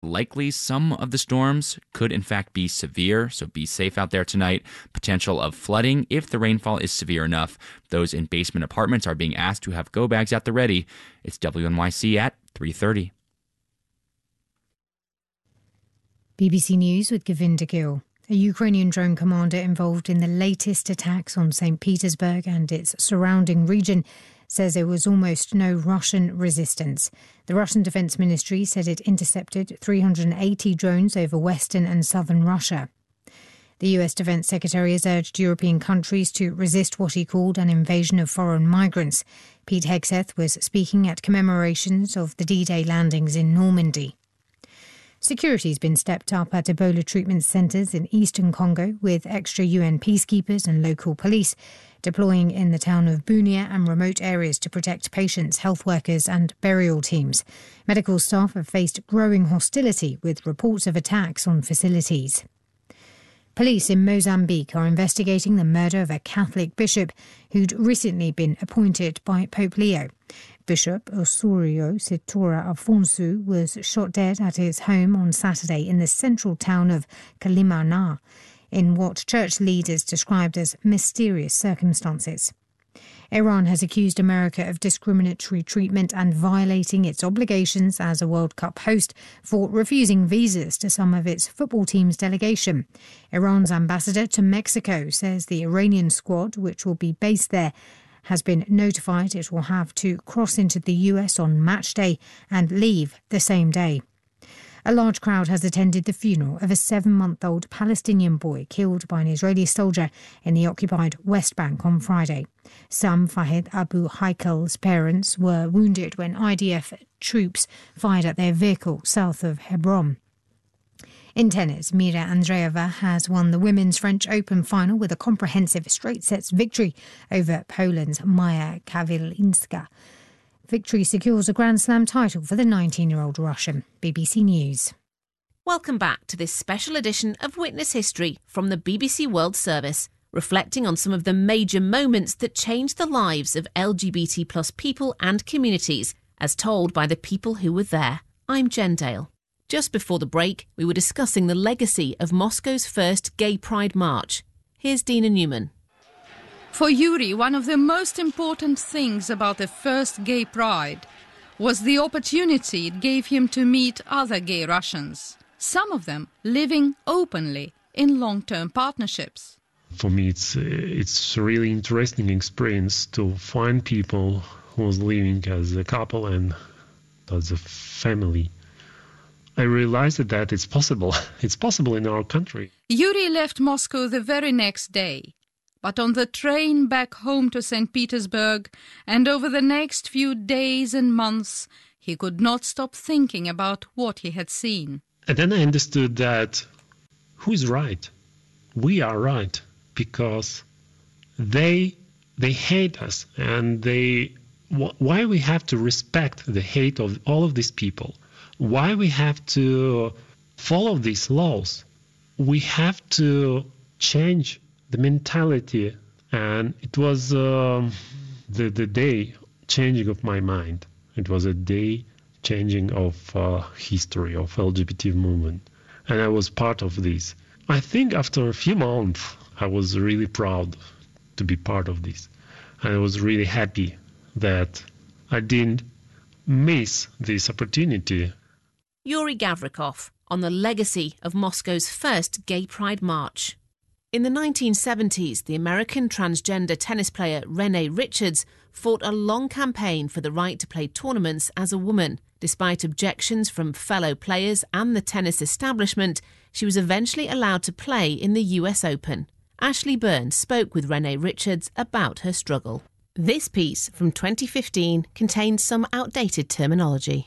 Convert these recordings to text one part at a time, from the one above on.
Likely some of the storms could in fact be severe, so be safe out there tonight. Potential of flooding if the rainfall is severe enough. Those in basement apartments are being asked to have go bags at the ready. It's WNYC at 3:30. BBC News with Govinda Gill. A Ukrainian drone commander involved in the latest attacks on St. Petersburg and its surrounding region says there was almost no Russian resistance. The Russian Defense Ministry said it intercepted 380 drones over western and southern Russia. The US Defense Secretary has urged European countries to resist what he called an invasion of foreign migrants. Pete Hegseth was speaking at commemorations of the D-Day landings in Normandy. Security has been stepped up at Ebola treatment centres in eastern Congo, with extra UN peacekeepers and local police deploying in the town of Bunia and remote areas to protect patients, health workers and burial teams. Medical staff have faced growing hostility with reports of attacks on facilities. Police in Mozambique are investigating the murder of a Catholic bishop who'd recently been appointed by Pope Leo. Bishop Osorio Sitora Afonso was shot dead at his home on Saturday in the central town of Kalimana, in what church leaders described as mysterious circumstances. Iran has accused America of discriminatory treatment and violating its obligations as a World Cup host for refusing visas to some of its football team's delegation. Iran's ambassador to Mexico says the Iranian squad, which will be based there, has been notified it will have to cross into the US on match day and leave the same day. A large crowd has attended the funeral of a 7-month-old Palestinian boy killed by an Israeli soldier in the occupied West Bank on Friday. Sam Fahid Abu Haikel's parents were wounded when IDF troops fired at their vehicle south of Hebron. In tennis, Mira Andreeva has won the Women's French Open final with a comprehensive straight sets victory over Poland's Maja Kawilinska. Victory secures a Grand Slam title for the 19-year-old Russian. BBC News. Welcome back to this special edition of Witness History from the BBC World Service, reflecting on some of the major moments that changed the lives of LGBT plus people and communities, as told by the people who were there. I'm Jen Dale. Just before the break, we were discussing the legacy of Moscow's first Gay Pride March. Here's Dina Newman. For Yuri, one of the most important things about the first Gay Pride was the opportunity it gave him to meet other gay Russians, some of them living openly in long-term partnerships. For me, it's a really interesting experience to find people who was living as a couple and as a family. I realized that it's possible. It's possible in our country. Yuri left Moscow the very next day. But on the train back home to St. Petersburg and over the next few days and months, he could not stop thinking about what he had seen. And then I understood that who's right? We are right, because they hate us, and why we have to respect the hate of all of these people? Why we have to follow these laws? We have to change the mentality, and it was the day changing of my mind. It was a day changing of history of LGBT movement, and I was part of this. I think after a few months, I was really proud to be part of this, and I was really happy that I didn't miss this opportunity. Yuri Gavrikov on the legacy of Moscow's first Gay Pride March. In the 1970s, the American transgender tennis player Renee Richards fought a long campaign for the right to play tournaments as a woman. Despite objections from fellow players and the tennis establishment, she was eventually allowed to play in the US Open. Ashley Burns spoke with Renee Richards about her struggle. This piece from 2015 contains some outdated terminology.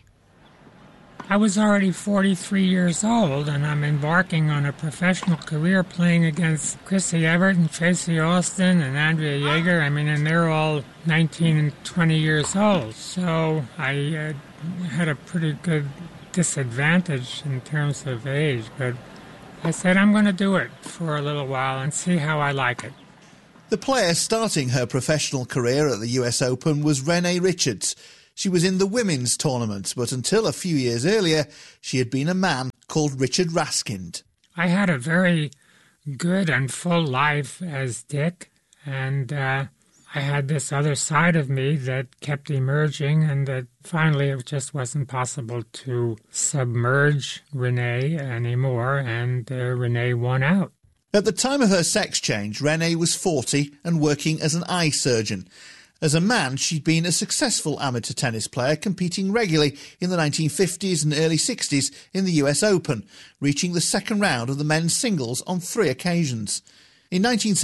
I was already 43 years old, and I'm embarking on a professional career playing against Chrissy Everett and Tracy Austin and Andrea Jaeger. And they're all 19 and 20 years old. So I had a pretty good disadvantage in terms of age. But I said I'm going to do it for a little while and see how I like it. The player starting her professional career at the US Open was Renee Richards. she was in the women's tournament, but until a few years earlier, she had been a man called Richard Raskind. I had a very good and full life as Dick, and I had this other side of me that kept emerging, and that finally it just wasn't possible to submerge Renee anymore, and Renee won out. At the time of her sex change, Renee was 40 and working as an eye surgeon. As a man, she'd been a successful amateur tennis player, competing regularly in the 1950s and early 60s in the US Open, reaching the second round of the men's singles on 3 occasions. In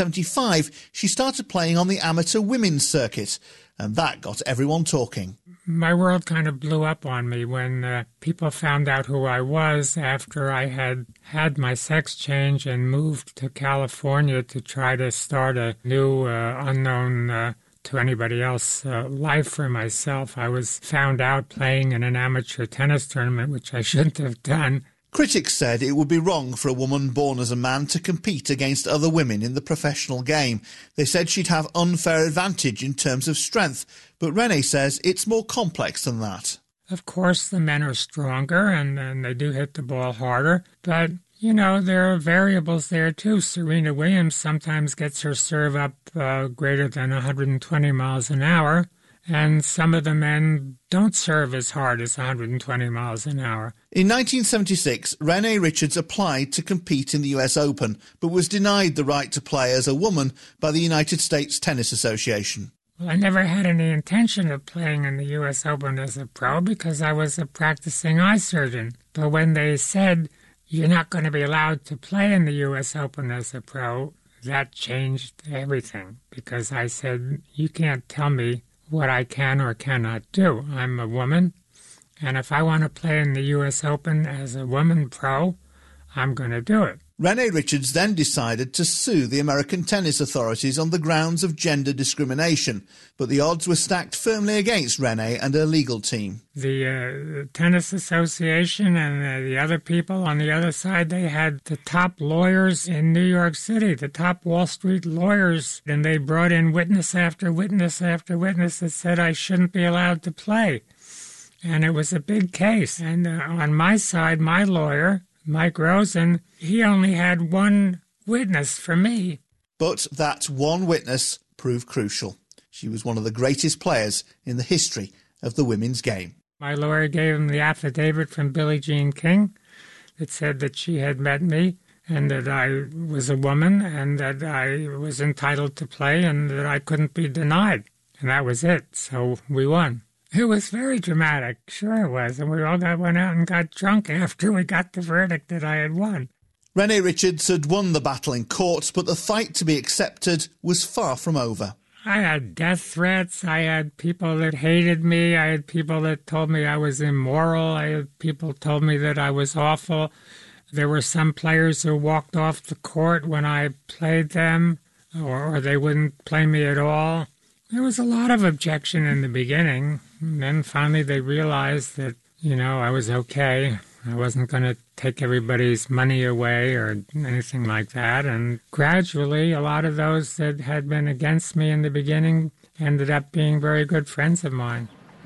1975, she started playing on the amateur women's circuit, and that got everyone talking. My world kind of blew up on me when people found out who I was after I had had my sex change and moved to California to try to start a new, unknown to anybody else life for myself. I was found out playing in an amateur tennis tournament, which I shouldn't have done. Critics said it would be wrong for a woman born as a man to compete against other women in the professional game. They said she'd have unfair advantage in terms of strength, but Renee says it's more complex than that. Of course, the men are stronger and they do hit the ball harder, but you know, there are variables there too. Serena Williams sometimes gets her serve up greater than 120 miles an hour, and some of the men don't serve as hard as 120 miles an hour. In 1976, Renee Richards applied to compete in the US Open, but was denied the right to play as a woman by the United States Tennis Association. Well, I never had any intention of playing in the US Open as a pro because I was a practicing eye surgeon. But when they said, you're not going to be allowed to play in the U.S. Open as a pro, that changed everything, because I said, you can't tell me what I can or cannot do. I'm a woman, and if I want to play in the U.S. Open as a woman pro, I'm going to do it. Renee Richards then decided to sue the American tennis authorities on the grounds of gender discrimination, but the odds were stacked firmly against Renee and her legal team. The Tennis Association and the other people on the other side, they had the top lawyers in New York City, the top Wall Street lawyers, and they brought in witness after witness after witness that said I shouldn't be allowed to play. And it was a big case. And on my side, my lawyer, Mike Rosen, he only had one witness for me. But that one witness proved crucial. She was one of the greatest players in the history of the women's game. My lawyer gave him the affidavit from Billie Jean King that said that she had met me and that I was a woman and that I was entitled to play and that I couldn't be denied. And that was it. So we won. It was very dramatic, sure it was, and we all went out and got drunk after we got the verdict that I had won. Renee Richards had won the battle in court, but the fight to be accepted was far from over. I had death threats, I had people that hated me, I had people that told me I was immoral, I had people told me that I was awful. There were some players who walked off the court when I played them, or they wouldn't play me at all. There was a lot of objection in the beginning, and then finally they realized that, I was okay. I wasn't going to take everybody's money away or anything like that, and gradually a lot of those that had been against me in the beginning ended up being very good friends of mine.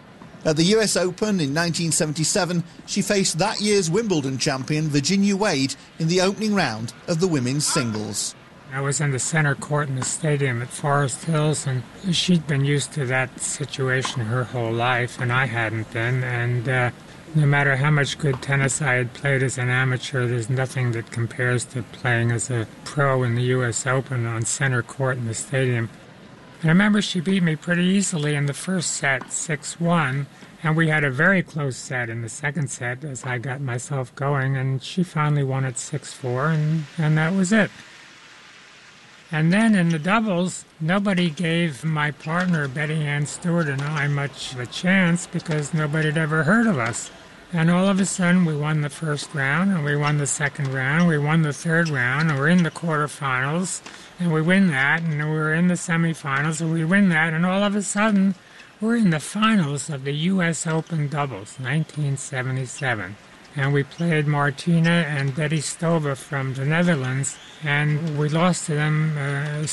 At the US Open in 1977, she faced that year's Wimbledon champion Virginia Wade in the opening round of the women's singles. I was in the center court in the stadium at Forest Hills, and she'd been used to that situation her whole life, and I hadn't been. And no matter how much good tennis I had played as an amateur, there's nothing that compares to playing as a pro in the U.S. Open on center court in the stadium. And I remember she beat me pretty easily in the first set, 6-1, and we had a very close set in the second set as I got myself going, and she finally won at 6-4, and that was it. And then in the doubles, nobody gave my partner, Betty Ann Stewart, and I much of a chance because nobody had ever heard of us. And all of a sudden, we won the first round, and we won the second round, we won the third round, and we're in the quarterfinals, and we win that, and we're in the semifinals, and we win that, and all of a sudden, we're in the finals of the U.S. Open doubles, 1977. And we played Martina and Betty Stova from the Netherlands, and we lost to them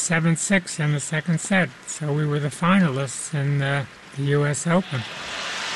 7-6 in the second set. So we were the finalists in the U.S. Open.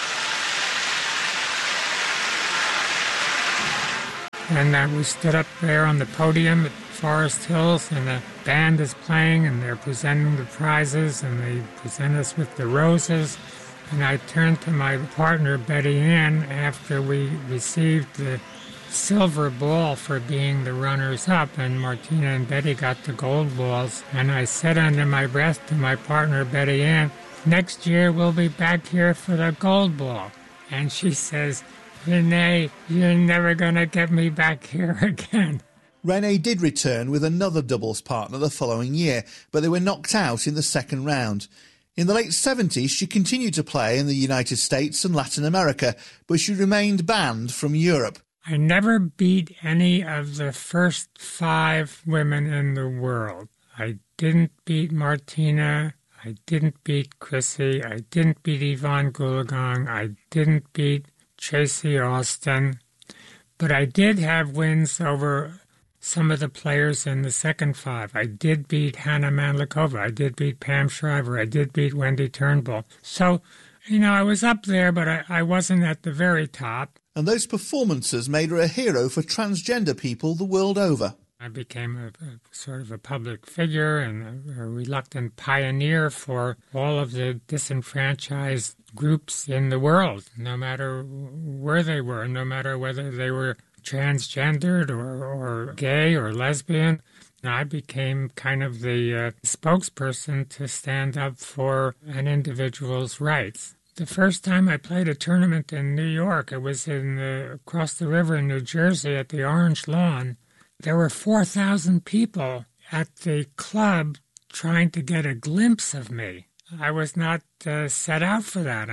And we stood up there on the podium at Forest Hills, and the band is playing, and they're presenting the prizes, and they present us with the roses. And I turned to my partner, Betty Ann, after we received the silver ball for being the runners-up, and Martina and Betty got the gold balls. And I said under my breath to my partner, Betty Ann, "Next year we'll be back here for the gold ball." And she says, "Renee, you're never going to get me back here again." Renee did return with another doubles partner the following year, but they were knocked out in the second round. In the late 70s, she continued to play in the United States and Latin America, but she remained banned from Europe. I never beat any of the first 5 women in the world. I didn't beat Martina. I didn't beat Chrissy. I didn't beat Yvonne Goolagong. I didn't beat Tracy Austin. But I did have wins over some of the players in the second 5. I did beat Hannah Mandlikova. I did beat Pam Shriver. I did beat Wendy Turnbull. So, I was up there, but I wasn't at the very top. And those performances made her a hero for transgender people the world over. I became a sort of a public figure and a reluctant pioneer for all of the disenfranchised groups in the world, no matter where they were, no matter whether they were transgendered or gay or lesbian. I became kind of the spokesperson to stand up for an individual's rights. The first time I played a tournament in New York, it was across the river in New Jersey at the Orange Lawn. There were 4,000 people at the club trying to get a glimpse of me. I was not set out for that.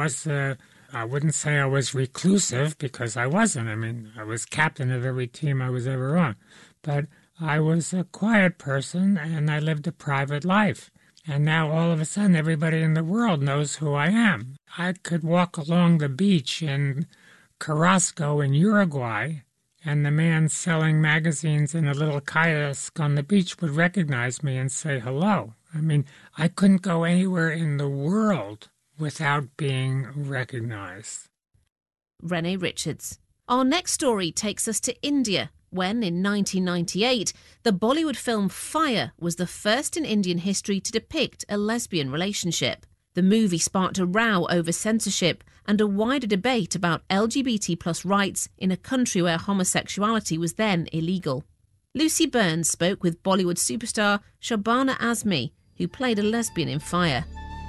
I wouldn't say I was reclusive, because I wasn't. I was captain of every team I was ever on. But I was a quiet person, and I lived a private life. And now all of a sudden everybody in the world knows who I am. I could walk along the beach in Carrasco in Uruguay, and the man selling magazines in a little kiosk on the beach would recognize me and say hello. I couldn't go anywhere in the world without being recognized. Renee Richards. Our next story takes us to India, when, in 1998, the Bollywood film Fire was the first in Indian history to depict a lesbian relationship. The movie sparked a row over censorship and a wider debate about LGBT+ rights in a country where homosexuality was then illegal. Lucy Burns spoke with Bollywood superstar Shabana Azmi, who played a lesbian in Fire.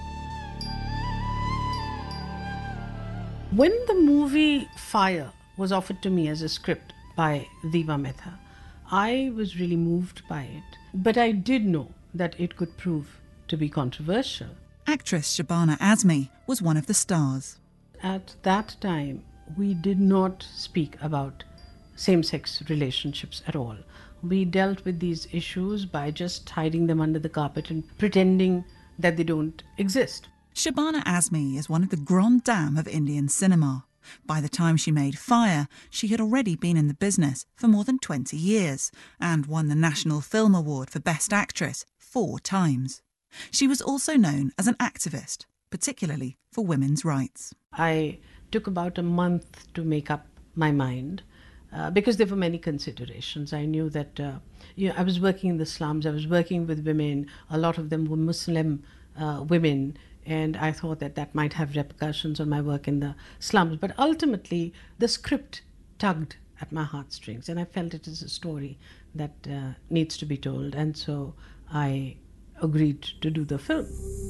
When the movie Fire was offered to me as a script by Diva Mehta, I was really moved by it. But I did know that it could prove to be controversial. Actress Shabana Azmi was one of the stars. At that time, we did not speak about same-sex relationships at all. We dealt with these issues by just hiding them under the carpet and pretending that they don't exist. Shabana Azmi is one of the grandes dames of Indian cinema. By the time she made Fire, she had already been in the business for more than 20 years and won the National Film Award for Best Actress 4 times. She was also known as an activist, particularly for women's rights. I took about a month to make up my mind because there were many considerations. I knew that I was working in the slums, I was working with women, a lot of them were Muslim women, and I thought that might have repercussions on my work in the slums. But ultimately, the script tugged at my heartstrings, and I felt it is a story that needs to be told, and so I agreed to do the film.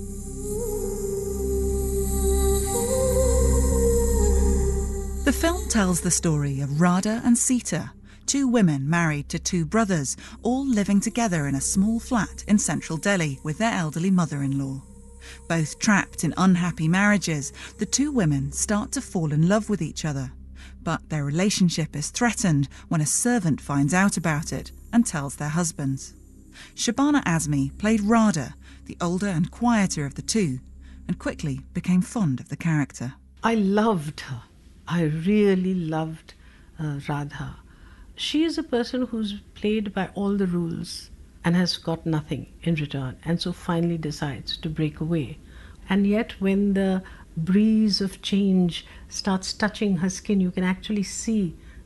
The film tells the story of Radha and Sita, 2 women married to 2 brothers, all living together in a small flat in central Delhi with their elderly mother-in-law. Both trapped in unhappy marriages, the 2 women start to fall in love with each other. But their relationship is threatened when a servant finds out about it and tells their husbands. Shabana Azmi played Radha, the older and quieter of the 2, and quickly became fond of the character. I loved her. I really loved Radha. She is a person who's played by all the rules and has got nothing in return, and so finally decides to break away. And yet when the breeze of change starts touching her skin, you can actually see that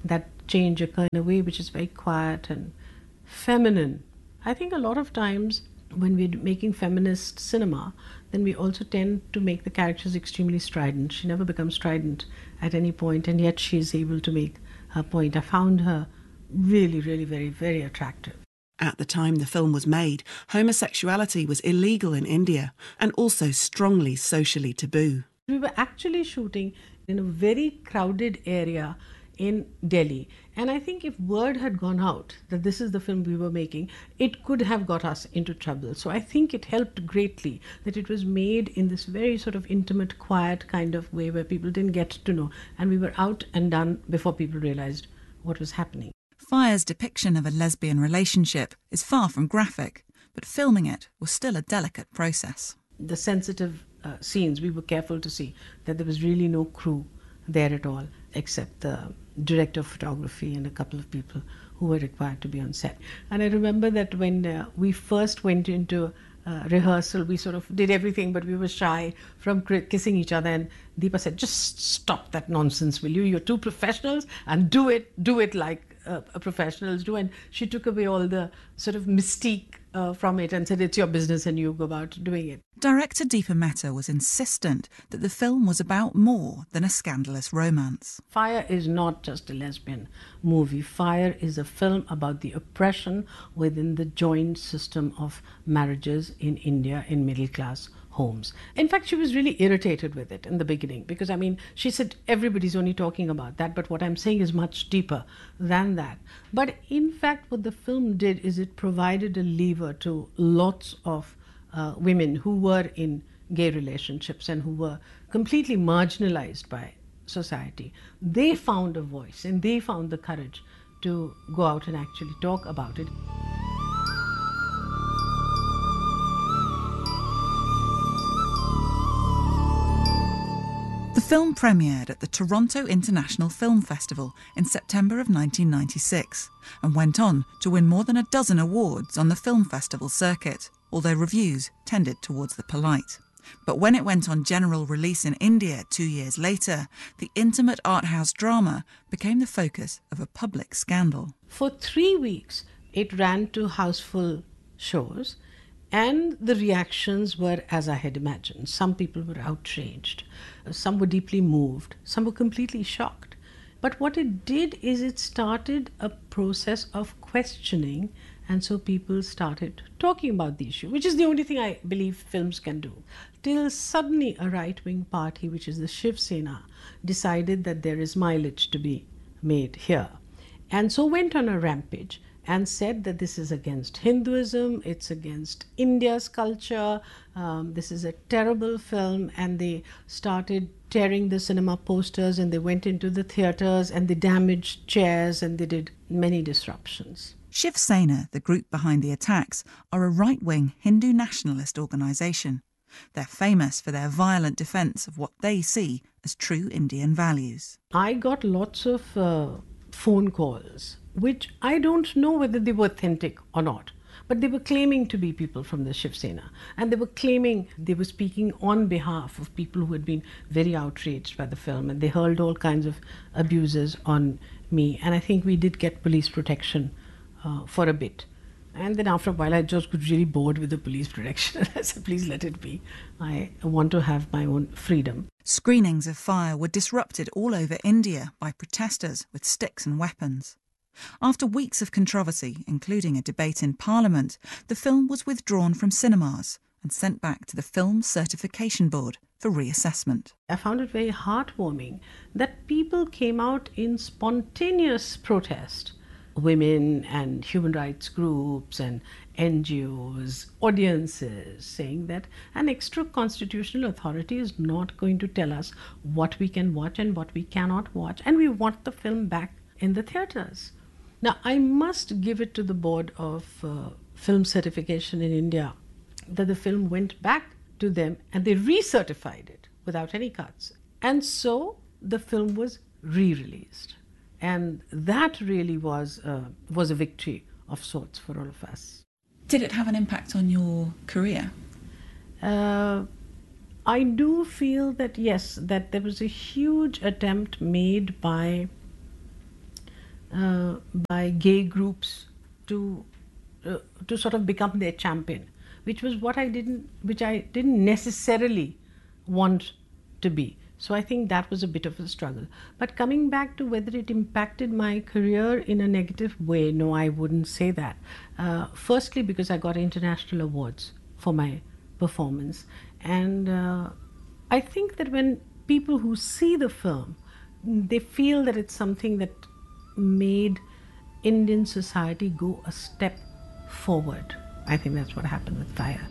change occur in a way which is very quiet and feminine. I think a lot of times when we're making feminist cinema, then we also tend to make the characters extremely strident. She never becomes strident at any point, and yet she's able to make her point. I found her really, really very, very attractive. At the time the film was made, homosexuality was illegal in India and also strongly socially taboo. We were actually shooting in a very crowded area in Delhi. And I think if word had gone out that this is the film we were making, it could have got us into trouble. So I think it helped greatly that it was made in this very sort of intimate, quiet kind of way where people didn't get to know. And we were out and done before people realized what was happening. Fire's depiction of a lesbian relationship is far from graphic, but filming it was still a delicate process. The sensitive scenes, we were careful to see that there was really no crew there at all, except the director of photography and a couple of people who were required to be on set. And I remember that when we first went into rehearsal, we sort of did everything, but we were shy from kissing each other. And Deepa said, "Just stop that nonsense, will you? You're two professionals, and do it like professionals do." And she took away all the sort of mystique from it and said, "It's your business and you go about doing it." Director Deepa Mehta was insistent that the film was about more than a scandalous romance. Fire is not just a lesbian movie. Fire is a film about the oppression within the joint system of marriages in India in middle-class homes. In fact, she was really irritated with it in the beginning because, I mean, she said everybody's only talking about that, but what I'm saying is much deeper than that. But in fact, what the film did is it provided a lever to lots of women who were in gay relationships and who were completely marginalized by society. They found a voice and they found the courage to go out and actually talk about it. The film premiered at the Toronto International Film Festival in September of 1996 and went on to win more than a dozen awards on the film festival circuit, although reviews tended towards the polite. But when it went on general release in India 2 years later, the intimate art house drama became the focus of a public scandal. For 3 weeks, it ran to houseful shows, and the reactions were as I had imagined. Some people were outraged, some were deeply moved, some were completely shocked. But what it did is it started a process of questioning, and so people started talking about the issue, which is the only thing I believe films can do. Till suddenly a right-wing party, which is the Shiv Sena, decided that there is mileage to be made here. And so went on a rampage and said that this is against Hinduism, it's against India's culture, this is a terrible film, and they started tearing the cinema posters and they went into the theatres and they damaged chairs and they did many disruptions. Shiv Sena, the group behind the attacks, are a right-wing Hindu nationalist organisation. They're famous for their violent defence of what they see as true Indian values. I got lots of phone calls, which I don't know whether they were authentic or not, but they were claiming to be people from the Shiv Sena, and they were claiming they were speaking on behalf of people who had been very outraged by the film, and they hurled all kinds of abuses on me. And I think we did get police protection for a bit. And then after a while, I just got really bored with the police protection. I said, please let it be. I want to have my own freedom. Screenings of Fire were disrupted all over India by protesters with sticks and weapons. After weeks of controversy, including a debate in Parliament, the film was withdrawn from cinemas and sent back to the Film Certification Board for reassessment. I found it very heartwarming that people came out in spontaneous protest. Women and human rights groups and NGOs, audiences, saying that an extra constitutional authority is not going to tell us what we can watch and what we cannot watch, and we want the film back in the theatres. Now, I must give it to the Board of Film Certification in India that the film went back to them and they recertified it without any cuts. And so the film was re-released. And that really was a victory of sorts for all of us. Did it have an impact on your career? I do feel that, yes, that there was a huge attempt made by by gay groups to sort of become their champion, which I didn't necessarily want to be. So I think that was a bit of a struggle. But coming back to whether it impacted my career in a negative way, no, I wouldn't say that. Firstly, because I got international awards for my performance. And I think that when people who see the film, they feel that it's something that made Indian society go a step forward. I think that's what happened with Fire.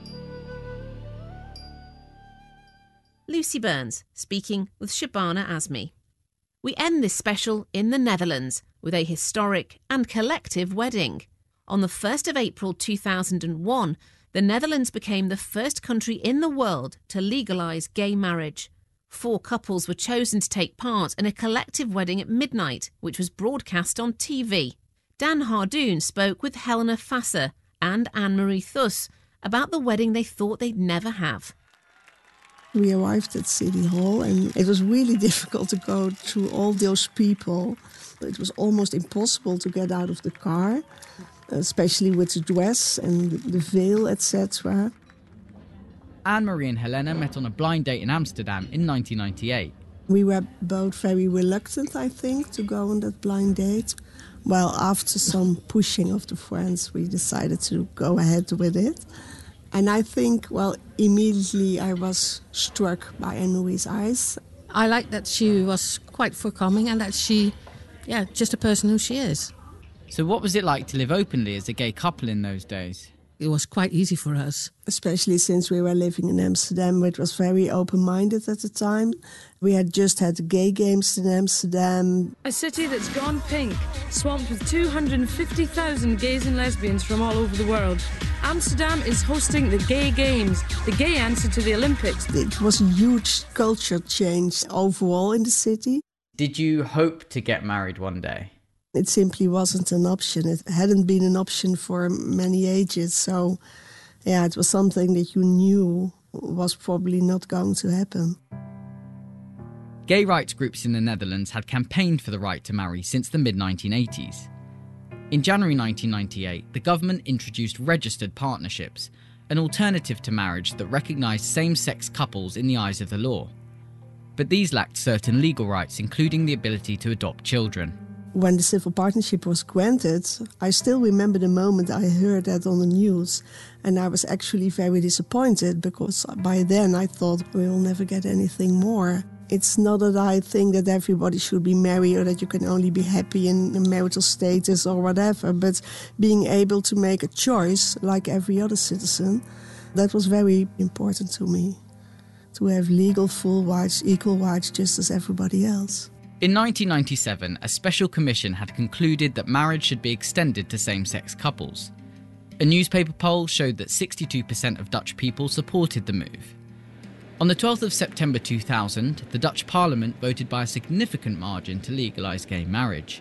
Lucy Burns speaking with Shabana Azmi. We end this special in the Netherlands with a historic and collective wedding. On the 1st of April 2001, the Netherlands became the first country in the world to legalise gay marriage. 4 couples were chosen to take part in a collective wedding at midnight, which was broadcast on TV. Dan Hardoon spoke with Helena Fasser and Anne-Marie Thus about the wedding they thought they'd never have. We arrived at City Hall and it was really difficult to go through all those people. It was almost impossible to get out of the car, especially with the dress and the veil, etc. Anne-Marie and Helena met on a blind date in Amsterdam in 1998. We were both very reluctant, I think, to go on that blind date. Well, after some pushing of the friends, we decided to go ahead with it. And I think, well, immediately I was struck by Anne-Marie's eyes. I like that she was quite forthcoming and that she, just a person who she is. So what was it like to live openly as a gay couple in those days? It was quite easy for us. Especially since we were living in Amsterdam, which was very open-minded at the time. We had just had the gay games in Amsterdam. A city that's gone pink, swamped with 250,000 gays and lesbians from all over the world. Amsterdam is hosting the Gay Games, the gay answer to the Olympics. It was a huge culture change overall in the city. Did you hope to get married one day? It simply wasn't an option. It hadn't been an option for many ages. So, it was something that you knew was probably not going to happen. Gay rights groups in the Netherlands had campaigned for the right to marry since the mid-1980s. In January 1998, the government introduced registered partnerships, an alternative to marriage that recognised same-sex couples in the eyes of the law. But these lacked certain legal rights, including the ability to adopt children. When the civil partnership was granted, I still remember the moment I heard that on the news. And I was actually very disappointed because by then I thought we will never get anything more. It's not that I think that everybody should be married or that you can only be happy in marital status or whatever, but being able to make a choice like every other citizen, that was very important to me. To have legal full rights, equal rights, just as everybody else. In 1997, a special commission had concluded that marriage should be extended to same-sex couples. A newspaper poll showed that 62% of Dutch people supported the move. On the 12th of September 2000, the Dutch Parliament voted by a significant margin to legalise gay marriage.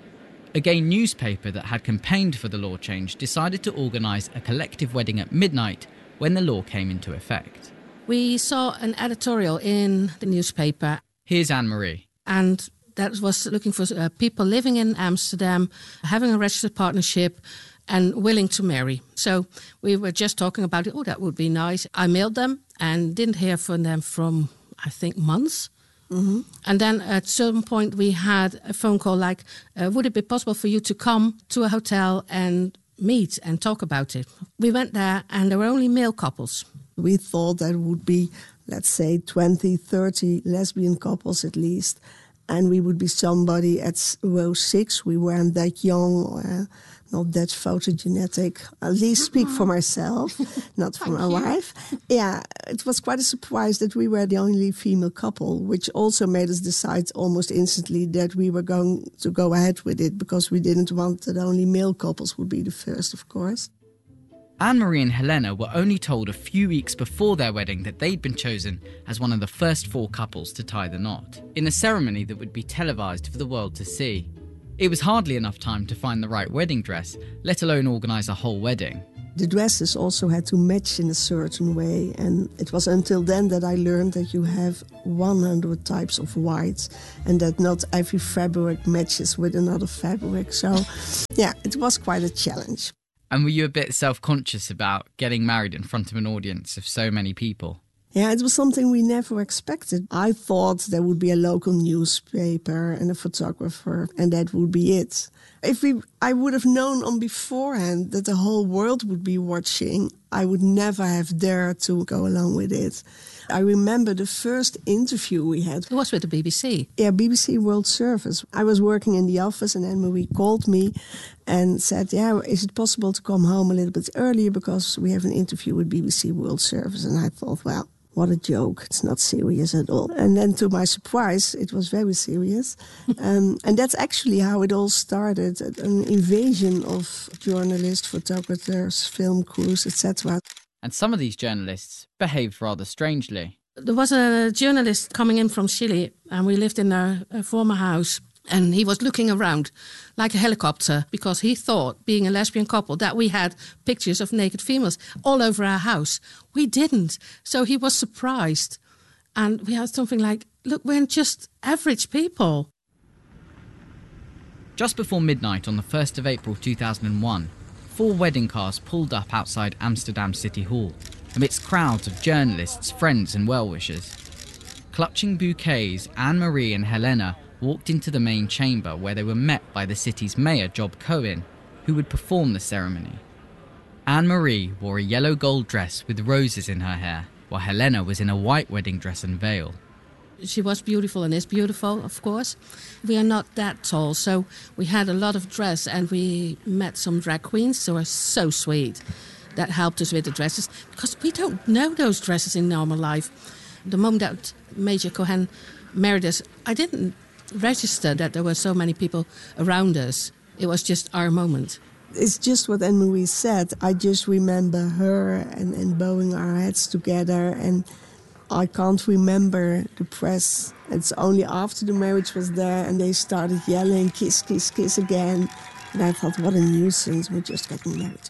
A gay newspaper that had campaigned for the law change decided to organise a collective wedding at midnight when the law came into effect. We saw an editorial in the newspaper. Here's Anne-Marie. And that was looking for people living in Amsterdam, having a registered partnership and willing to marry. So we were just talking about it. Oh, that would be nice. I mailed them and didn't hear from them from, I think, months. Mm-hmm. And then at some point we had a phone call like, would it be possible for you to come to a hotel and meet and talk about it? We went there and there were only male couples. We thought there would be, let's say, 20, 30 lesbian couples at least. And we would be somebody at row 6. We weren't that young, not that photogenetic. At least speak for myself, not for my wife. Yeah, it was quite a surprise that we were the only female couple, which also made us decide almost instantly that we were going to go ahead with it because we didn't want that only male couples would be the first, of course. Anne-Marie and Helena were only told a few weeks before their wedding that they'd been chosen as one of the first 4 couples to tie the knot, in a ceremony that would be televised for the world to see. It was hardly enough time to find the right wedding dress, let alone organise a whole wedding. The dresses also had to match in a certain way, and it was until then that I learned that you have 100 types of whites and that not every fabric matches with another fabric. So, yeah, it was quite a challenge. And were you a bit self-conscious about getting married in front of an audience of so many people? Yeah, it was something we never expected. I thought there would be a local newspaper and a photographer, and that would be it. I would have known on beforehand that the whole world would be watching, I would never have dared to go along with it. I remember the first interview we had. It was with the BBC. Yeah, BBC World Service. I was working in the office and Anne-Marie called me and said, yeah, is it possible to come home a little bit earlier because we have an interview with BBC World Service? And I thought, well, what a joke. It's not serious at all. And then to my surprise, it was very serious. And that's actually how it all started, an invasion of journalists, photographers, film crews, etc. And some of these journalists behaved rather strangely. There was a journalist coming in from Chile, and we lived in a former house. And he was looking around like a helicopter because he thought, being a lesbian couple, that we had pictures of naked females all over our house. We didn't. So he was surprised. And we had something like, look, we're just average people. Just before midnight on the 1st of April 2001, 4 wedding cars pulled up outside Amsterdam City Hall, amidst crowds of journalists, friends and well-wishers. Clutching bouquets, Anne-Marie and Helena walked into the main chamber where they were met by the city's mayor, Job Cohen, who would perform the ceremony. Anne-Marie wore a yellow gold dress with roses in her hair, while Helena was in a white wedding dress and veil. She was beautiful and is beautiful, of course. We are not that tall, so we had a lot of dress and we met some drag queens who are so sweet. That helped us with the dresses, because we don't know those dresses in normal life. The moment that Major Cohen married us, I didn't register that there were so many people around us. It was just our moment. It's just what Anne-Marie said. I just remember her and bowing our heads together, and I can't remember the press. It's only after the marriage was there and they started yelling, kiss, kiss, kiss again. And I thought, what a nuisance, we're just getting married.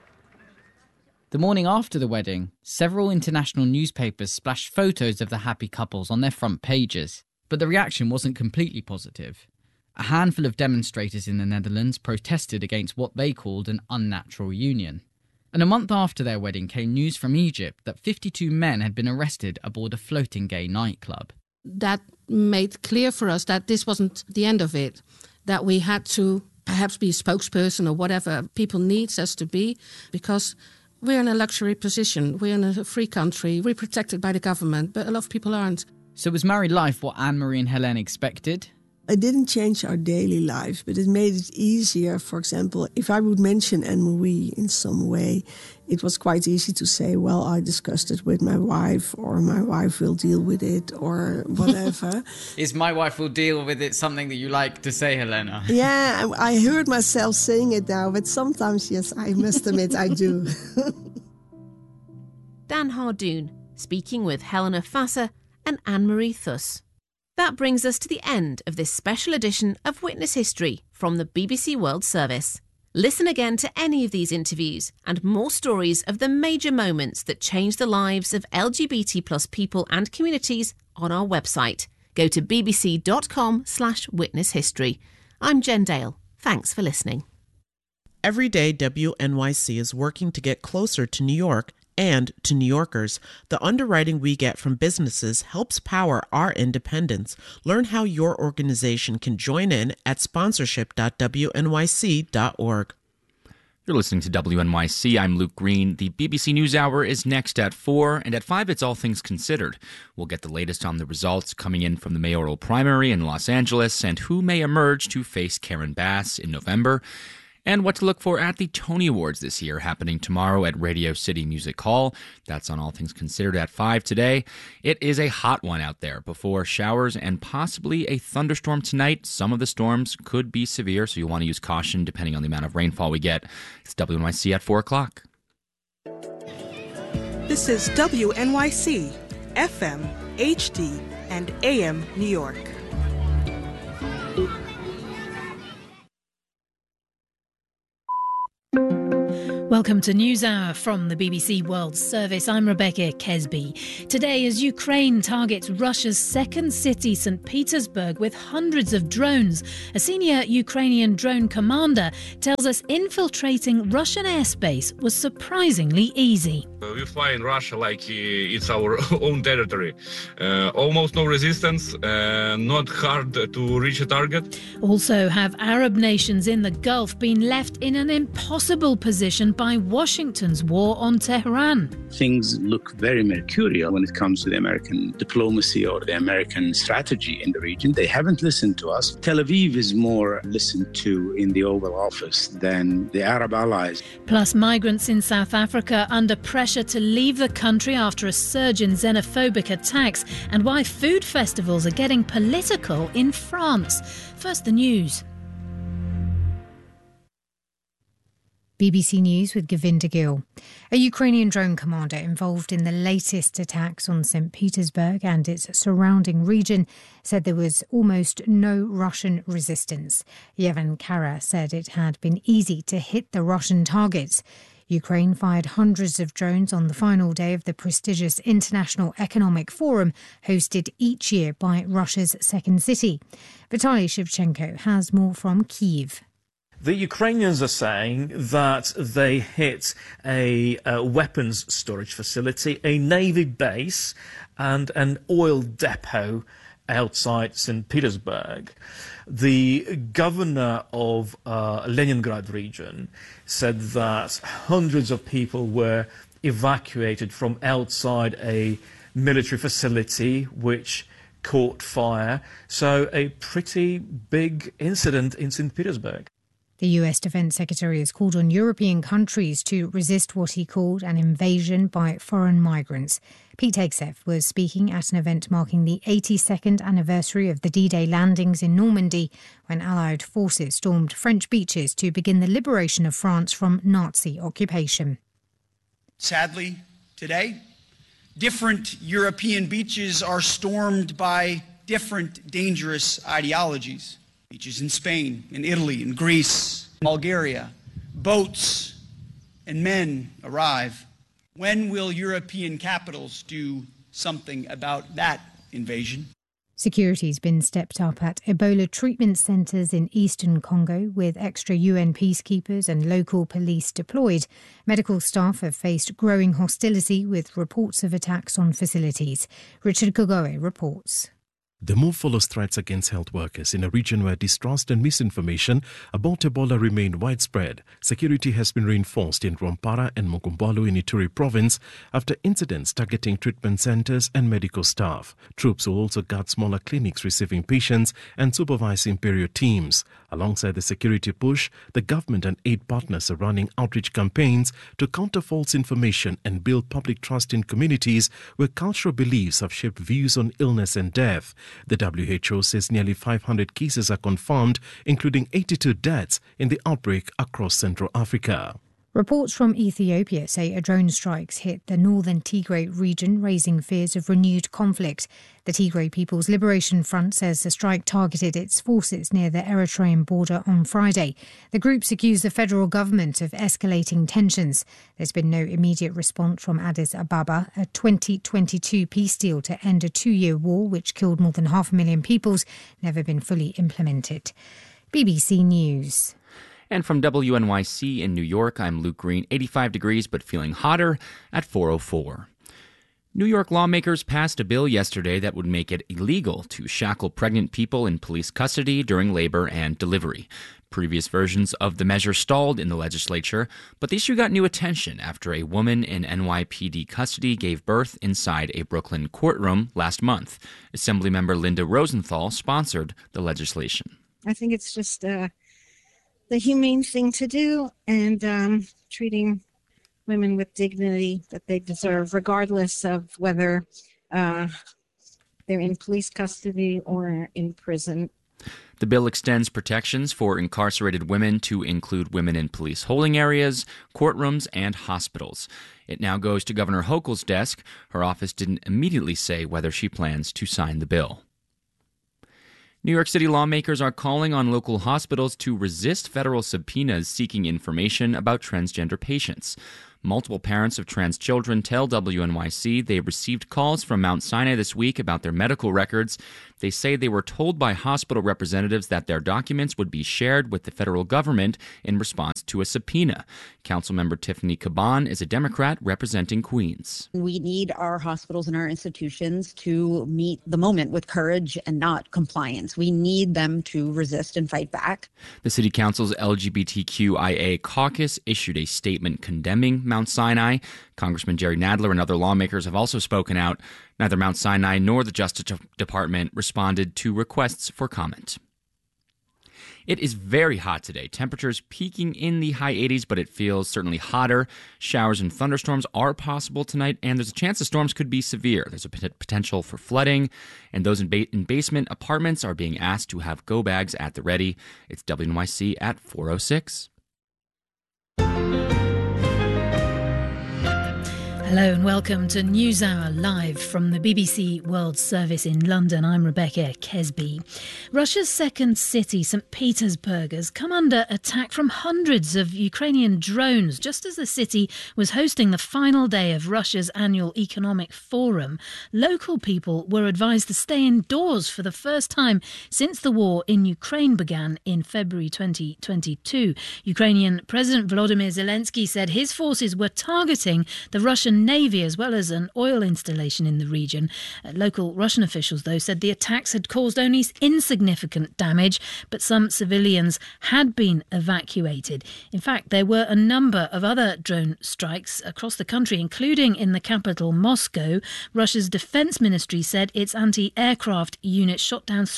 The morning after the wedding, several international newspapers splashed photos of the happy couples on their front pages. But the reaction wasn't completely positive. A handful of demonstrators in the Netherlands protested against what they called an unnatural union. And a month after their wedding came news from Egypt that 52 men had been arrested aboard a floating gay nightclub. That made clear for us that this wasn't the end of it, that we had to perhaps be a spokesperson or whatever people need us to be, because we're in a luxury position, we're in a free country, we're protected by the government, but a lot of people aren't. So was married life what Anne-Marie and Helene expected? It didn't change our daily life, but it made it easier. For example, if I would mention Anne-Marie in some way, it was quite easy to say, well, I discussed it with my wife, or my wife will deal with it, or whatever. Is my wife will deal with it something that you like to say, Helena? Yeah, I heard myself saying it now, but sometimes, yes, I must admit I do. Dan Hardoon, speaking with Helena Fasser and Anne-Marie Thus. That brings us to the end of this special edition of Witness History from the BBC World Service. Listen again to any of these interviews and more stories of the major moments that changed the lives of LGBT+ people and communities on our website. Go to bbc.com/witnesshistory. I'm Jen Dale. Thanks for listening. Every day, WNYC is working to get closer to New York and to New Yorkers. The underwriting we get from businesses helps power our independence. Learn how your organization can join in at sponsorship.wnyc.org. You're listening to WNYC. I'm Luke Green. The BBC NewsHour is next at 4, and at 5, it's All Things Considered. We'll get the latest on the results coming in from the mayoral primary in Los Angeles and who may emerge to face Karen Bass in November, and what to look for at the Tony Awards this year, happening tomorrow at Radio City Music Hall. That's on All Things Considered at 5 today. It is a hot one out there before showers and possibly a thunderstorm tonight. Some of the storms could be severe, so you'll want to use caution depending on the amount of rainfall we get. It's WNYC at 4 o'clock. This is WNYC, FM, HD, and AM New York. Welcome to NewsHour from the BBC World Service. I'm Rebecca Kesby. Today, as Ukraine targets Russia's second city, St. Petersburg, with hundreds of drones, a senior Ukrainian drone commander tells us infiltrating Russian airspace was surprisingly easy. We fly in Russia like it's our own territory. Almost no resistance, not hard to reach a target. Also, have Arab nations in the Gulf been left in an impossible position by Washington's war on Tehran? Things look very mercurial when it comes to the American diplomacy or the American strategy in the region. They haven't listened to us. Tel Aviv is more listened to in the Oval Office than the Arab allies. Plus, migrants in South Africa under pressure to leave the country after a surge in xenophobic attacks, and why food festivals are getting political in France. First, the news. BBC News with Govinda Gill. A Ukrainian drone commander involved in the latest attacks on St. Petersburg and its surrounding region said there was almost no Russian resistance. Yevhen Kara said it had been easy to hit the Russian targets. Ukraine fired hundreds of drones on the final day of the prestigious International Economic Forum hosted each year by Russia's second city. Vitaly Shevchenko has more from Kyiv. The Ukrainians are saying that they hit a weapons storage facility, a navy base and an oil depot outside St. Petersburg. The governor of Leningrad region said that hundreds of people were evacuated from outside a military facility which caught fire. So a pretty big incident in St. Petersburg. The US Defence Secretary has called on European countries to resist what he called an invasion by foreign migrants. Pete Hegseth was speaking at an event marking the 82nd anniversary of the D-Day landings in Normandy, when Allied forces stormed French beaches to begin the liberation of France from Nazi occupation. Sadly, today, different European beaches are stormed by different dangerous ideologies. Beaches in Spain, in Italy, in Greece, Bulgaria, boats and men arrive. When will European capitals do something about that invasion? Security's been stepped up at Ebola treatment centres in eastern Congo, with extra UN peacekeepers and local police deployed. Medical staff have faced growing hostility with reports of attacks on facilities. Richard Kogoe reports. The move follows threats against health workers in a region where distrust and misinformation about Ebola remain widespread. Security has been reinforced in Rwampara and Mokombalu in Ituri province after incidents targeting treatment centers and medical staff. Troops will also guard smaller clinics receiving patients and supervise imperial teams. Alongside the security push, the government and aid partners are running outreach campaigns to counter false information and build public trust in communities where cultural beliefs have shaped views on illness and death. The WHO says nearly 500 cases are confirmed, including 82 deaths in the outbreak across Central Africa. Reports from Ethiopia say a drone strikes hit the northern Tigray region, raising fears of renewed conflict. The Tigray People's Liberation Front says the strike targeted its forces near the Eritrean border on Friday. The groups accuse the federal government of escalating tensions. There's been no immediate response from Addis Ababa. A 2022 peace deal to end a 2-year war, which killed more than 500,000 people, never been fully implemented. BBC News. And from WNYC in New York, I'm Luke Green, 85 degrees but feeling hotter at 4:04. New York lawmakers passed a bill yesterday that would make it illegal to shackle pregnant people in police custody during labor and delivery. Previous versions of the measure stalled in the legislature, but the issue got new attention after a woman in NYPD custody gave birth inside a Brooklyn courtroom last month. Assemblymember Linda Rosenthal sponsored the legislation. I think it's just the humane thing to do, and treating women with dignity that they deserve, regardless of whether they're in police custody or in prison. The bill extends protections for incarcerated women to include women in police holding areas, courtrooms, and hospitals. It now goes to Governor Hochul's desk. Her office didn't immediately say whether she plans to sign the bill. New York City lawmakers are calling on local hospitals to resist federal subpoenas seeking information about transgender patients. Multiple parents of trans children tell WNYC they received calls from Mount Sinai this week about their medical records. They say they were told by hospital representatives that their documents would be shared with the federal government in response to a subpoena. Councilmember Tiffany Caban is a Democrat representing Queens. We need our hospitals and our institutions to meet the moment with courage and not compliance. We need them to resist and fight back. The City Council's LGBTQIA caucus issued a statement condemning Mount Sinai. Congressman Jerry Nadler and other lawmakers have also spoken out. Neither Mount Sinai nor the Justice Department responded to requests for comment. It is very hot today. Temperatures peaking in the high 80s, but it feels certainly hotter. Showers and thunderstorms are possible tonight, and there's a chance the storms could be severe. There's a potential for flooding, and those in basement apartments are being asked to have go bags at the ready. It's WNYC at 4:06. Hello and welcome to NewsHour live from the BBC World Service in London. I'm Rebecca Kesby. Russia's second city, St. Petersburg, has come under attack from hundreds of Ukrainian drones just as the city was hosting the final day of Russia's annual economic forum. Local people were advised to stay indoors for the first time since the war in Ukraine began in February 2022. Ukrainian President Volodymyr Zelensky said his forces were targeting the Russian Navy as well as an oil installation in the region. Local Russian officials, though, said the attacks had caused only insignificant damage, but some civilians had been evacuated. In fact, there were a number of other drone strikes across the country, including in the capital, Moscow. Russia's defense ministry said its anti-aircraft unit shot down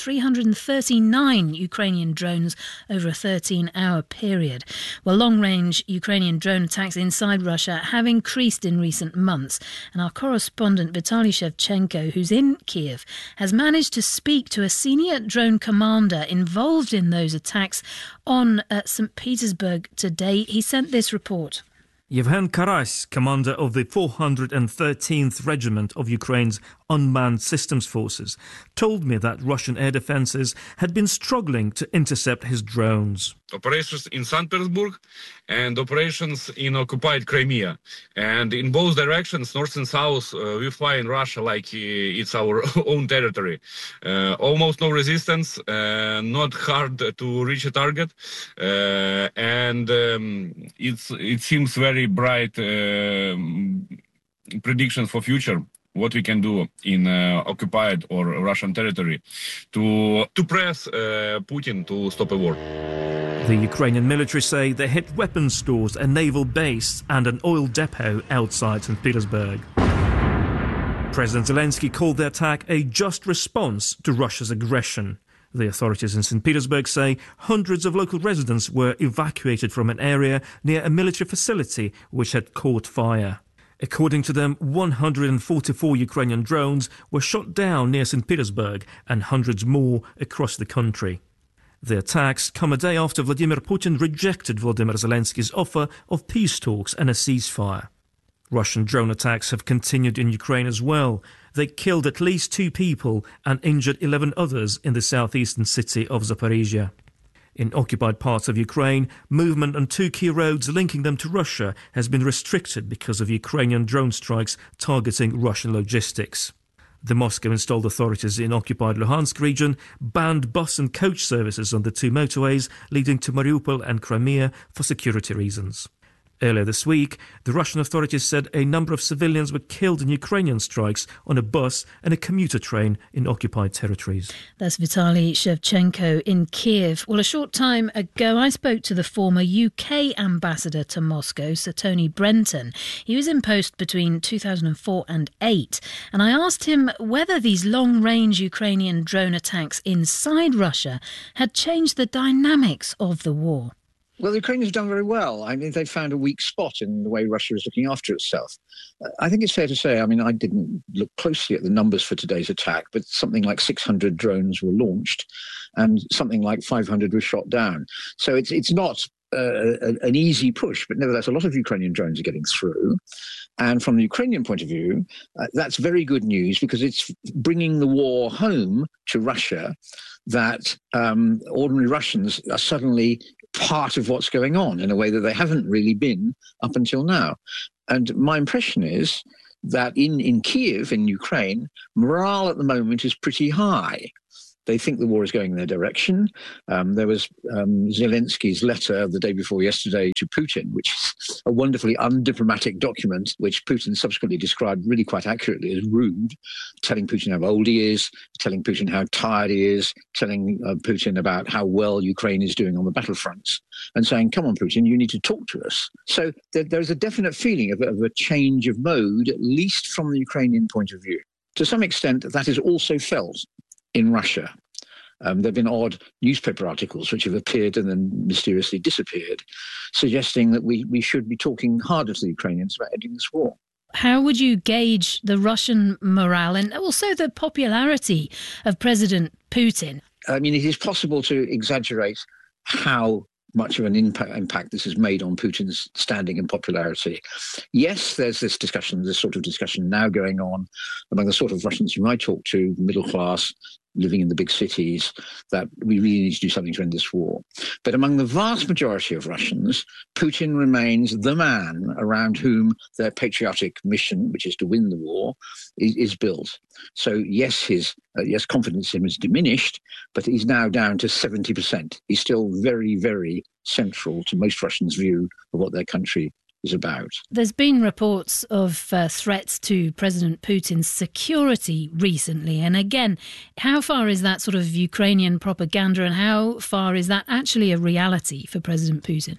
339 Ukrainian drones over a 13-hour period. Well, long-range Ukrainian drone attacks inside Russia have increased in recent months, and our correspondent Vitaly Shevchenko, who's in Kiev, has managed to speak to a senior drone commander involved in those attacks on St. Petersburg today. He sent this report. Yevhen Karas, commander of the 413th Regiment of Ukraine's Unmanned Systems Forces, told me that Russian air defences had been struggling to intercept his drones. Operations in St. Petersburg and operations in occupied Crimea. And in both directions, north and south, we fly in Russia like it's our own territory. Almost no resistance, not hard to reach a target. And it seems very bright predictions for future. What we can do in occupied or Russian territory to press Putin to stop a war. The Ukrainian military say they hit weapons stores, a naval base and an oil depot outside St. Petersburg. President Zelensky called the attack a just response to Russia's aggression. The authorities in St. Petersburg say hundreds of local residents were evacuated from an area near a military facility which had caught fire. According to them, 144 Ukrainian drones were shot down near St. Petersburg and hundreds more across the country. The attacks come a day after Vladimir Putin rejected Volodymyr Zelensky's offer of peace talks and a ceasefire. Russian drone attacks have continued in Ukraine as well. They killed at least 2 people and injured 11 others in the southeastern city of Zaporizhia. In occupied parts of Ukraine, movement on 2 key roads linking them to Russia has been restricted because of Ukrainian drone strikes targeting Russian logistics. The Moscow-installed authorities in occupied Luhansk region banned bus and coach services on the 2 motorways leading to Mariupol and Crimea for security reasons. Earlier this week, the Russian authorities said a number of civilians were killed in Ukrainian strikes on a bus and a commuter train in occupied territories. That's Vitaly Shevchenko in Kiev. Well, a short time ago, I spoke to the former UK ambassador to Moscow, Sir Tony Brenton. He was in post between 2004 and 2008, and I asked him whether these long-range Ukrainian drone attacks inside Russia had changed the dynamics of the war. Well, the Ukrainians have done very well. I mean, they found a weak spot in the way Russia is looking after itself. I think it's fair to say, I mean, I didn't look closely at the numbers for today's attack, but something like 600 drones were launched and something like 500 were shot down. So it's not an easy push, but nevertheless, a lot of Ukrainian drones are getting through. And from the Ukrainian point of view, that's very good news because it's bringing the war home to Russia that ordinary Russians are suddenly part of what's going on in a way that they haven't really been up until now. And my impression is that in Kiev, in Ukraine, morale at the moment is pretty high. They think the war is going in their direction. There was Zelensky's letter the day before yesterday to Putin, which is a wonderfully undiplomatic document, which Putin subsequently described really quite accurately as rude, telling Putin how old he is, telling Putin how tired he is, telling Putin about how well Ukraine is doing on the battlefronts, and saying, come on, Putin, you need to talk to us. So there's a definite feeling of a change of mode, at least from the Ukrainian point of view. To some extent, that is also felt in Russia. There have been odd newspaper articles which have appeared and then mysteriously disappeared, suggesting that we should be talking harder to the Ukrainians about ending this war. How would you gauge the Russian morale and also the popularity of President Putin? I mean, it is possible to exaggerate how much of an impact this has made on Putin's standing and popularity. Yes, there's this sort of discussion now going on among the sort of Russians whom I talk to, middle class, living in the big cities, that we really need to do something to end this war. But among the vast majority of Russians, Putin remains the man around whom their patriotic mission, which is to win the war, is built. So yes, his confidence in him has diminished, but he's now down to 70%. He's still very, very central to most Russians' view of what their country is about. There's been reports of threats to President Putin's security recently. And again, how far is that sort of Ukrainian propaganda and how far is that actually a reality for President Putin?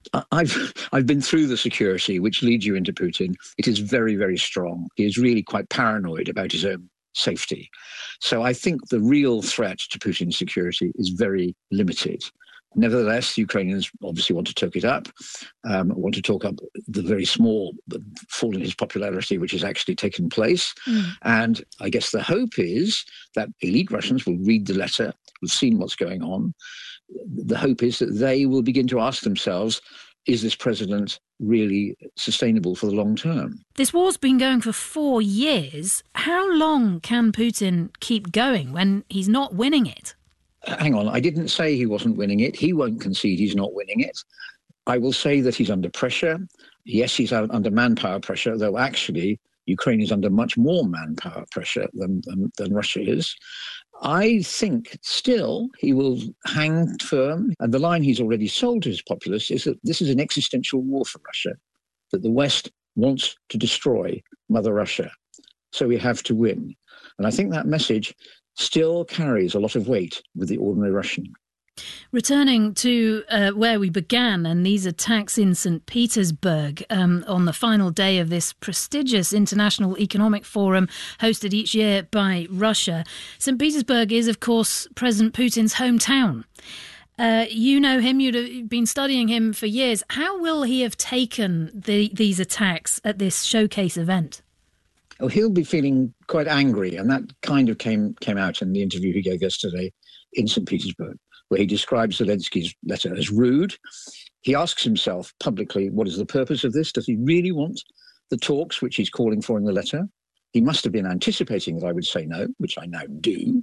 I've been through the security, which leads you into Putin. It is very, very strong. He is really quite paranoid about his own safety. So I think the real threat to Putin's security is very limited. Nevertheless, the Ukrainians obviously want to talk it up, want to talk up the very small fall in his popularity, which has actually taken place. And I guess the hope is that elite Russians will read the letter, will see what's going on. The hope is that they will begin to ask themselves, is this president really sustainable for the long term? This war's been going for 4 years. How long can Putin keep going when he's not winning it? Hang on, I didn't say he wasn't winning it. He won't concede he's not winning it. I will say that he's under pressure. Yes, he's under manpower pressure, though actually Ukraine is under much more manpower pressure than Russia is. I think still he will hang firm. And the line he's already sold to his populace is that this is an existential war for Russia, that the West wants to destroy Mother Russia. So we have to win. And I think that message still carries a lot of weight with the ordinary Russian. Returning to where we began and these attacks in St. Petersburg on the final day of this prestigious international economic forum hosted each year by Russia. St. Petersburg is, of course, President Putin's hometown. You know him, you've been studying him for years. How will he have taken these attacks at this showcase event? Oh, he'll be feeling quite angry, and that kind of came out in the interview he gave yesterday in St. Petersburg, where he describes Zelensky's letter as rude. He asks himself publicly, what is the purpose of this? Does he really want the talks which he's calling for in the letter? He must have been anticipating that I would say no, which I now do.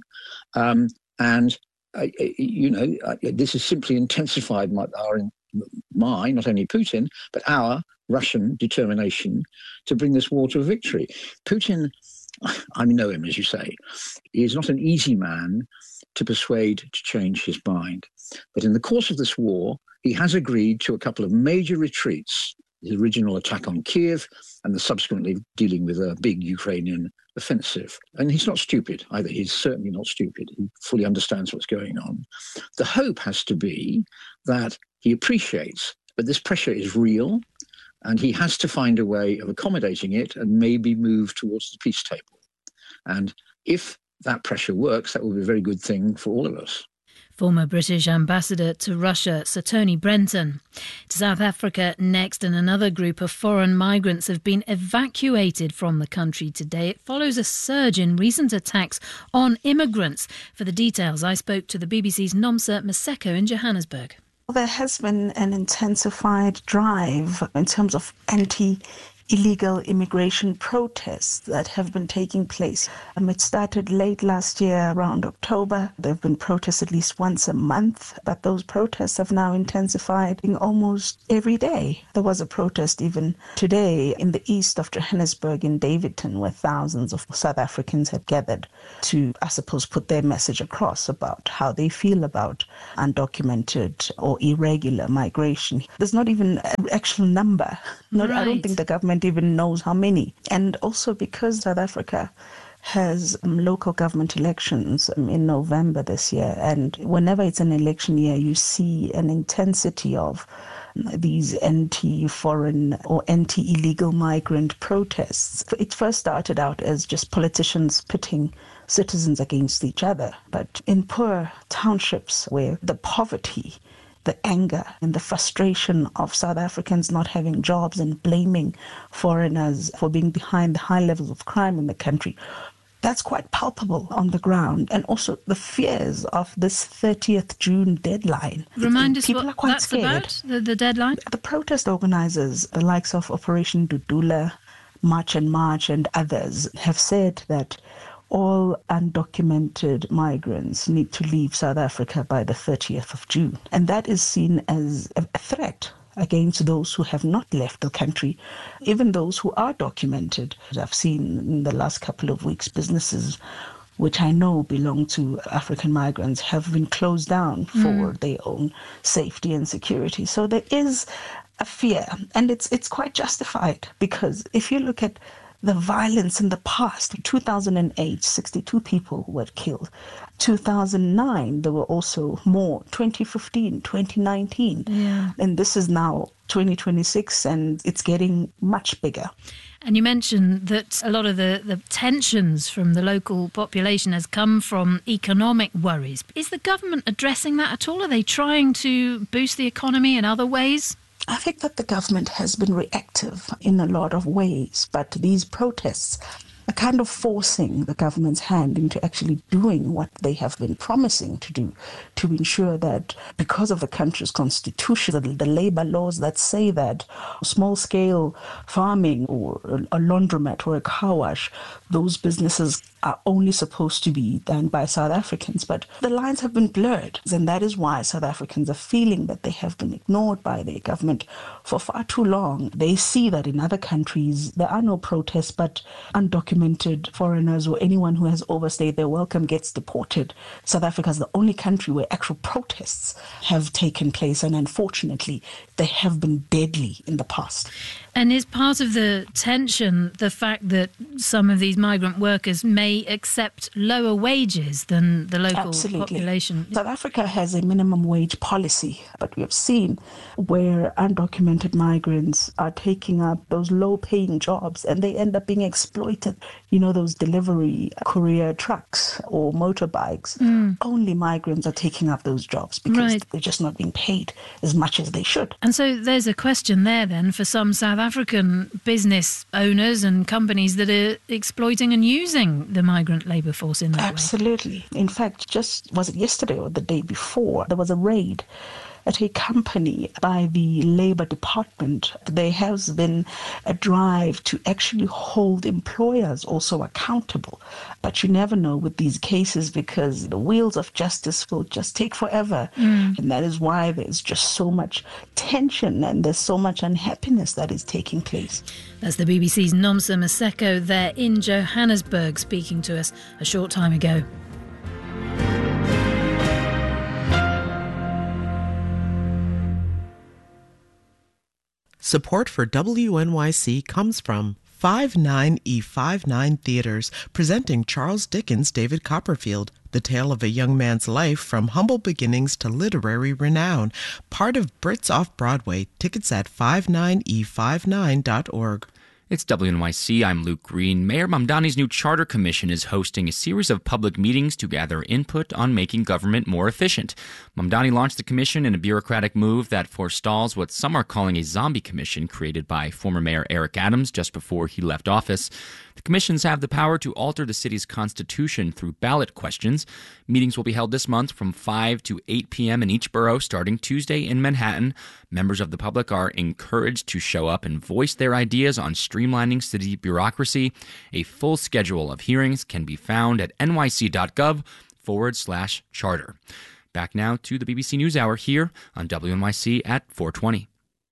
This has simply intensified not only Putin, but our Russian determination to bring this war to a victory. Putin, I know him, as you say. He is not an easy man to persuade to change his mind. But in the course of this war, he has agreed to a couple of major retreats, the original attack on Kiev and the subsequently dealing with a big Ukrainian offensive. And he's not stupid either. He's certainly not stupid. He fully understands what's going on. The hope has to be that he appreciates that this pressure is real, and he has to find a way of accommodating it and maybe move towards the peace table. And if that pressure works, that will be a very good thing for all of us. Former British ambassador to Russia, Sir Tony Brenton. To South Africa next, and another group of foreign migrants have been evacuated from the country today. It follows a surge in recent attacks on immigrants. For the details, I spoke to the BBC's Nomsa Maseko in Johannesburg. There has been an intensified drive in terms of illegal immigration protests that have been taking place. It started late last year around October. There have been protests at least once a month, but those protests have now intensified almost every day. There was a protest even today in the east of Johannesburg in Davidton, where thousands of South Africans had gathered to, I suppose, put their message across about how they feel about undocumented or irregular migration. There's not even an actual number. I don't think the government even knows how many. And also because South Africa has local government elections in November this year, and whenever it's an election year, you see an intensity of these anti-foreign or anti-illegal migrant protests. It first started out as just politicians pitting citizens against each other, but in poor townships where the poverty, the anger and the frustration of South Africans not having jobs and blaming foreigners for being behind the high levels of crime in the country, that's quite palpable on the ground. And also the fears of this 30th June deadline. Remind us People what are quite that's scared. about, the deadline? The protest organizers, the likes of Operation Dudula, March and March and others, have said that all undocumented migrants need to leave South Africa by the 30th of June. And that is seen as a threat against those who have not left the country, even those who are documented. I've seen in the last couple of weeks businesses which I know belong to African migrants have been closed down for their own safety and security. So there is a fear, and it's quite justified, because if you look at the violence in the past, 2008, 62 people were killed. 2009, there were also more. 2015, 2019. Yeah. And this is now 2026, and it's getting much bigger. And you mentioned that a lot of the tensions from the local population has come from economic worries. Is the government addressing that at all? Are they trying to boost the economy in other ways? I think that the government has been reactive in a lot of ways, but these protests are kind of forcing the government's hand into actually doing what they have been promising to do, to ensure that because of the country's constitution, the labor laws that say that small-scale farming or a laundromat or a car wash, those businesses are only supposed to be done by South Africans. But the lines have been blurred, and that is why South Africans are feeling that they have been ignored by their government for far too long. They see that in other countries there are no protests, but undocumented foreigners or anyone who has overstayed their welcome gets deported. South Africa is the only country where actual protests have taken place, and unfortunately they have been deadly in the past. And is part of the tension the fact that some of these migrant workers may accept lower wages than the local population? South Africa has a minimum wage policy, but we have seen where undocumented migrants are taking up those low-paying jobs and they end up being exploited. You know, those delivery courier trucks or motorbikes. Only migrants are taking up those jobs because they're just not being paid as much as they should. And so there's a question there then for some South African business owners and companies that are exploiting and using the migrant labour force in that way. Absolutely. In fact, just was it yesterday or the day before, there was a raid at a company by the Labour Department. There has been a drive to actually hold employers also accountable. But you never know with these cases because the wheels of justice will just take forever. And that is why there's just so much tension and there's so much unhappiness that is taking place. That's the BBC's Nomsa Maseko there in Johannesburg speaking to us a short time ago. Support for WNYC comes from 59E59 Theatres, presenting Charles Dickens' David Copperfield, the tale of a young man's life from humble beginnings to literary renown. Part of Brits Off-Broadway. Tickets at 59E59.org. It's WNYC, I'm Luke Green. Mayor Mamdani's new Charter Commission is hosting a series of public meetings to gather input on making government more efficient. Mamdani launched the commission in a bureaucratic move that forestalls what some are calling a zombie commission created by former Mayor Eric Adams just before he left office. The commissions have the power to alter the city's constitution through ballot questions. Meetings will be held this month from 5 to 8 p.m. in each borough starting Tuesday in Manhattan. Members of the public are encouraged to show up and voice their ideas on streamlining city bureaucracy. A full schedule of hearings can be found at nyc.gov/charter. Back now to the BBC NewsHour here on WNYC at 4:20.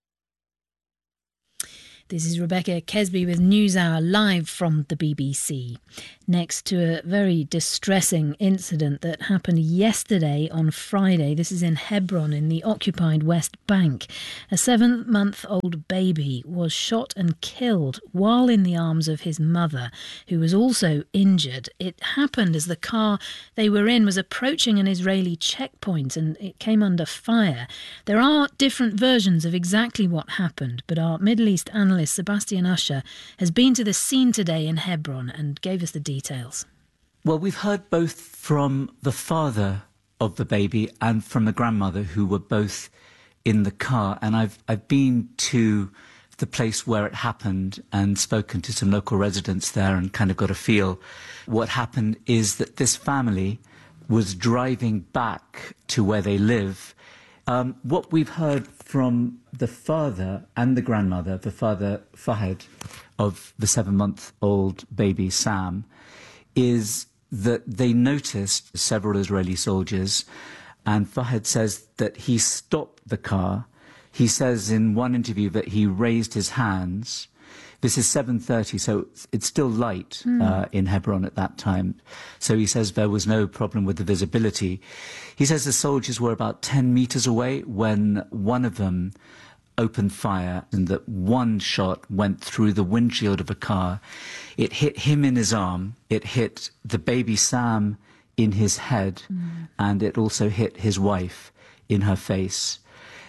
This is Rebecca Kesby with NewsHour live from the BBC. Next to a very distressing incident that happened yesterday on Friday. This is in Hebron in the occupied West Bank. A 7-month-old baby was shot and killed while in the arms of his mother, who was also injured. It happened as the car they were in was approaching an Israeli checkpoint and it came under fire. There are different versions of exactly what happened, but our Middle East analyst Sebastian Usher has been to the scene today in Hebron and gave us the details. Well, we've heard both from the father of the baby and from the grandmother, who were both in the car. And I've been to the place where it happened and spoken to some local residents there and kind of got a feel. What happened is that this family was driving back to where they live. What we've heard from the father and the grandmother, the father Fahad of the 7-month-old baby Sam, is that they noticed several Israeli soldiers, and Fahad says that he stopped the car. He says in one interview that he raised his hands. This is 7:30, so it's still light in Hebron at that time. So he says there was no problem with the visibility. He says the soldiers were about 10 meters away when one of them opened fire, and that one shot went through the windshield of a car. It hit him in his arm, it hit the baby Sam in his head, and it also hit his wife in her face.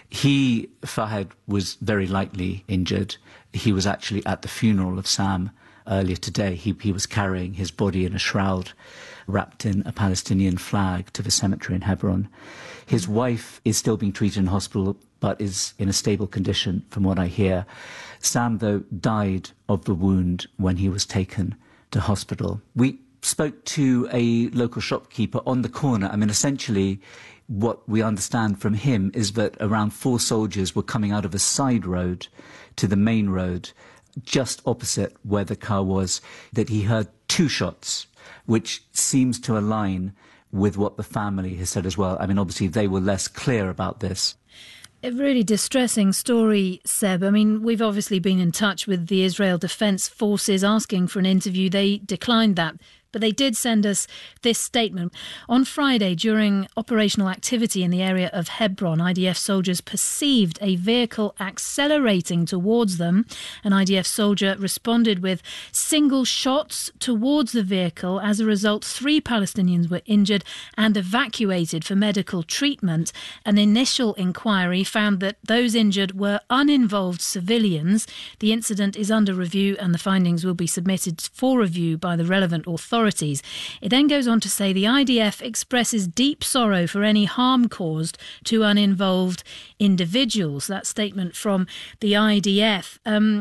He, Fahad, was very lightly injured. He was actually at the funeral of Sam earlier today. He was carrying his body in a shroud wrapped in a Palestinian flag to the cemetery in Hebron. His wife is still being treated in hospital, but is in a stable condition from what I hear. Sam, though, died of the wound when he was taken to hospital. We spoke to a local shopkeeper on the corner. I mean, essentially, what we understand from him is that around 4 soldiers were coming out of a side road to the main road, just opposite where the car was, that he heard 2 shots, which seems to align with what the family has said as well. I mean, obviously, they were less clear about this. A really distressing story, Seb. I mean, we've obviously been in touch with the Israel Defense Forces asking for an interview. They declined that. But they did send us this statement. On Friday, during operational activity in the area of Hebron, IDF soldiers perceived a vehicle accelerating towards them. An IDF soldier responded with single shots towards the vehicle. As a result, 3 Palestinians were injured and evacuated for medical treatment. An initial inquiry found that those injured were uninvolved civilians. The incident is under review and the findings will be submitted for review by the relevant authorities. It then goes on to say the IDF expresses deep sorrow for any harm caused to uninvolved individuals. That statement from the IDF.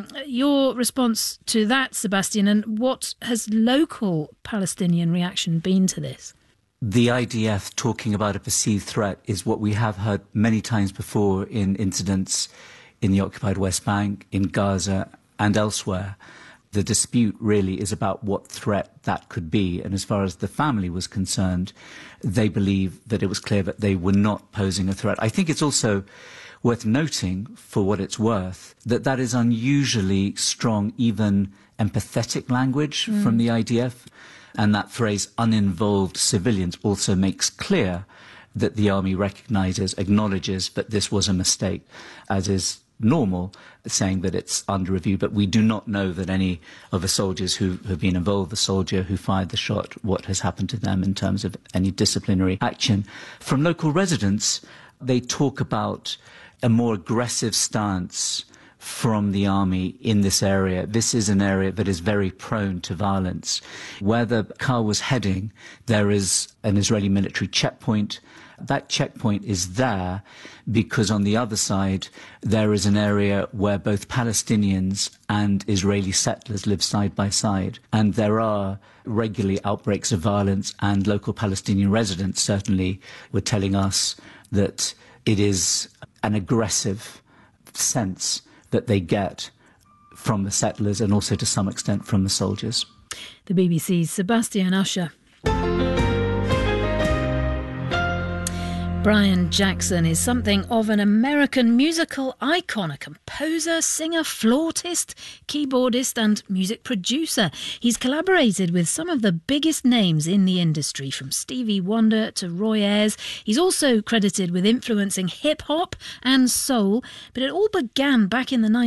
Your response to that, Sebastian, and what has local Palestinian reaction been to this? The IDF talking about a perceived threat is what we have heard many times before in incidents in the occupied West Bank, in Gaza and elsewhere. The dispute really is about what threat that could be. And as far as the family was concerned, they believe that it was clear that they were not posing a threat. I think it's also worth noting, for what it's worth, that that is unusually strong, even empathetic language from the IDF. And that phrase, uninvolved civilians, also makes clear that the army recognises, acknowledges that this was a mistake, as is normal, saying that it's under review. But we do not know that any of the soldiers who have been involved, the soldier who fired the shot, what has happened to them in terms of any disciplinary action. From local residents, they talk about a more aggressive stance from the army in this area. This is an area that is very prone to violence. Where the car was heading, there is an Israeli military checkpoint. That checkpoint is there because on the other side there is an area where both Palestinians and Israeli settlers live side by side. And there are regularly outbreaks of violence, and local Palestinian residents certainly were telling us that it is an aggressive sense that they get from the settlers and also to some extent from the soldiers. The BBC's Sebastian Usher. Brian Jackson is something of an American musical icon, a composer, singer, flautist, keyboardist and music producer. He's collaborated with some of the biggest names in the industry, from Stevie Wonder to Roy Ayers. He's also credited with influencing hip-hop and soul, but it all began back in the